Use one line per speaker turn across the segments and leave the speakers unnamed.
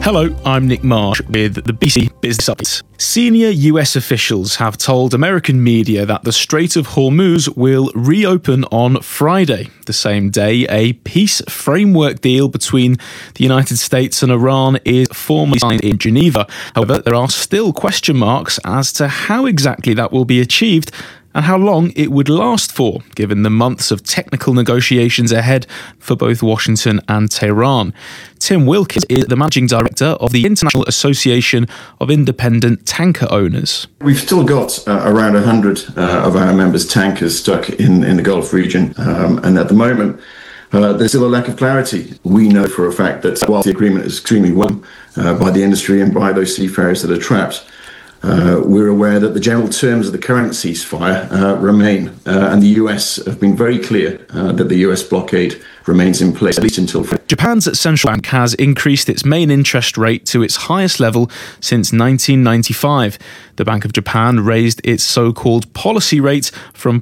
Hello, I'm Nick Marsh with the BBC Business Update. Senior US officials have told American media that the Strait of Hormuz will reopen on Friday. The same day, a peace framework deal between the United States and Iran is formally signed in Geneva. However, there are still question marks as to how exactly that will be achieved and how long it would last for, given the months of technical negotiations ahead for both Washington and Tehran. Tim Wilkins is the managing director of the International Association of Independent Tanker Owners.
We've still got around 100 of our members' tankers stuck in the Gulf region, and at the moment, there's still a lack of clarity. We know for a fact that while the agreement is extremely welcome by the industry and by those seafarers that are trapped, we're aware that the general terms of the current ceasefire remain, and the US have been very clear that the US blockade remains in place, at least until
Japan's central bank has increased its main interest rate to its highest level since 1995. The Bank of Japan raised its so-called policy rate from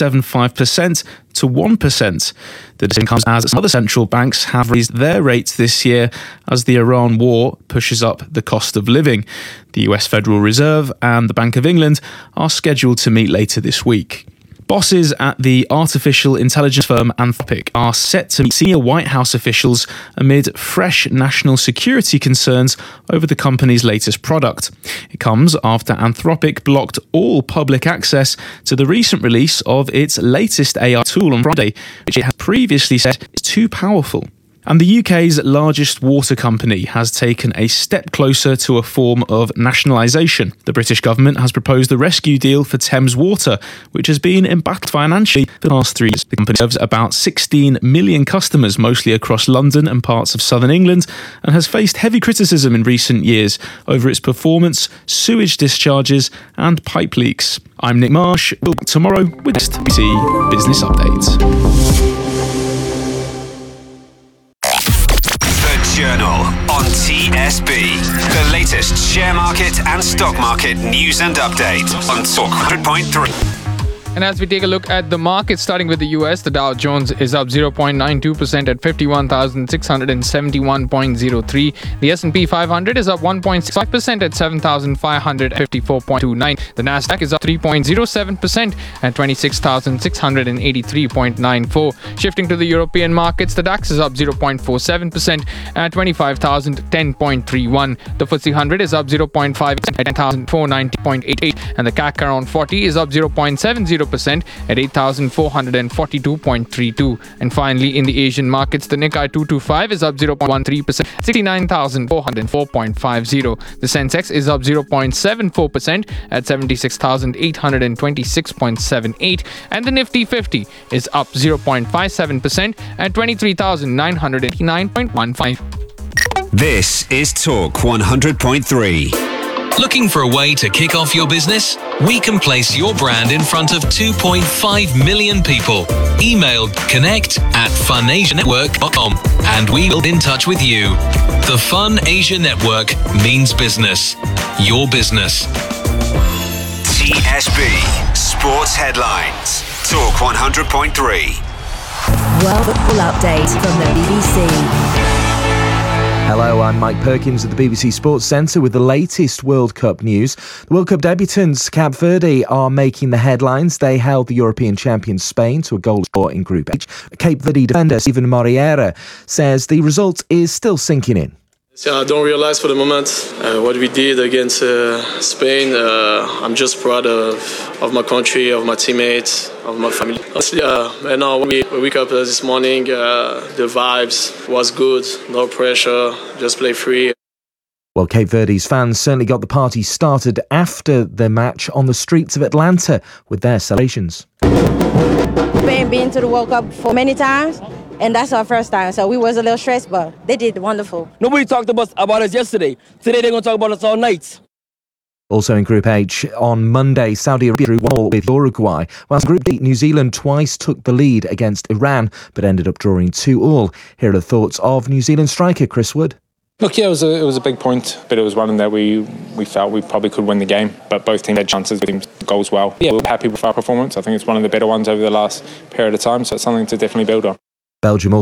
0.75% to 1%. The decision comes as other central banks have raised their rates this year as the Iran war pushes up the cost of living. The US Federal Reserve and the Bank of England are scheduled to meet later this week. Bosses at the artificial intelligence firm Anthropic are set to meet senior White House officials amid fresh national security concerns over the company's latest product. It comes after Anthropic blocked all public access to the recent release of its latest AI tool on Friday, which it had previously said is too powerful. And the UK's largest water company has taken a step closer to a form of nationalisation. The British government has proposed a rescue deal for Thames Water, which has been embattled financially for the last 3 years. The company serves about 16 million customers, mostly across London and parts of southern England, and has faced heavy criticism in recent years over its performance, sewage discharges and pipe leaks. I'm Nick Marsh. We'll be back tomorrow with the BBC Business Update.
Journal on TSB. The latest share market and stock market news and update on Talk 100.3.
And as we take a look at the market, starting with the US, the Dow Jones is up 0.92% at 51,671.03. The S&P 500 is up 1.65% at 7,554.29. The Nasdaq is up 3.07% at 26,683.94. Shifting to the European markets, the DAX is up 0.47% at 25,010.31. The FTSE 100 is up 0.5% at 10,490.88. And the CAC around 40 is up 0.70% at 8,442.32. And finally, in the Asian markets, the Nikkei 225 is up 0.13%, 69,404.50. The Sensex is up 0.74% at 76,826.78. And the Nifty 50 is up 0.57% at 23,989.15.
This is Talk 100.3.
Looking for a way to kick off your business? We can place your brand in front of 2.5 million people. Email connect@funasianetwork.com and we will be in touch with you. The Fun Asia Network means business. Your business.
TSB Sports Headlines. Talk 100.3.
World Football Update from the BBC.
Hello, I'm Mike Perkins at the BBC Sports Centre with the latest World Cup news. The World Cup debutants, Cape Verde, are making the headlines. They held the European champions Spain to a goal draw in Group H. Cape Verde defender Steven Moreira says the result is still sinking in.
I don't realize for the moment what we did against Spain. I'm just proud of my country, of my teammates, of my family. Honestly, and now when we wake up this morning, the vibes was good, no pressure, just play free.
Well, Cape Verde's fans certainly got the party started after the match on the streets of Atlanta with their celebrations.
Spain been to the World Cup for many times. And that's our first time, so we was a little stressed, but they did wonderful.
Nobody talked about us yesterday. Today they're going to talk about us all night.
Also in Group H, on Monday, Saudi Arabia drew 1-1 with Uruguay, whilst Group D, New Zealand twice took the lead against Iran, but ended up drawing 2-2. Here are the thoughts of New Zealand striker Chris Wood.
Look, yeah, it was a big point, but it was one that we felt we probably could win the game, but both teams had chances, teams goals well. Yeah, we're happy with our performance. I think it's one of the better ones over the last period of time, so it's something to definitely build on.
Belgium